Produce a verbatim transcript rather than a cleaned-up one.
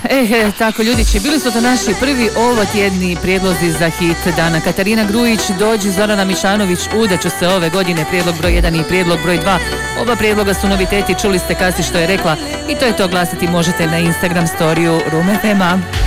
E, tako ljudići, bili su to naši prvi ovotjedni prijedlozi za hit dana. Katarina Grujić, Dođi, Zorana Mišanović, Udaću se ove godine, prijedlog broj jedan i prijedlog broj dva. Oba prijedloga su noviteti, čuli ste Kasi što je rekla i to je to, glasiti možete na Instagram storiju Room F M-a.